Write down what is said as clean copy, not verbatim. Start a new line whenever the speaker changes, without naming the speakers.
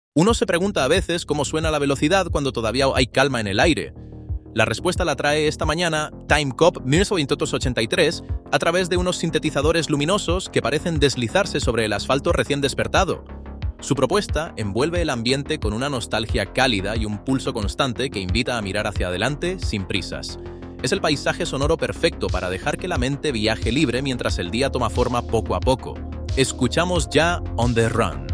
Uno se pregunta a veces cómo suena la velocidad cuando todavía hay calma en el aire. La respuesta la trae esta mañana Timecop 1983 a través de unos sintetizadores luminosos que parecen deslizarse sobre el asfalto recién despertado. Su propuesta envuelve el ambiente con una nostalgia cálida y un pulso constante que invita a mirar hacia adelante sin prisas. Es el paisaje sonoro perfecto para dejar que la mente viaje libre mientras el día toma forma poco a poco. Escuchamos ya On the Run.